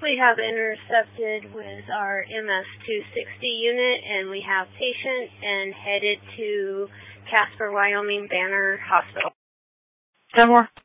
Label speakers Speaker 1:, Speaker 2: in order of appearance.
Speaker 1: We have intercepted with our MS-260 unit, and we have patient and headed to Casper, Wyoming Banner Hospital.
Speaker 2: 10 more.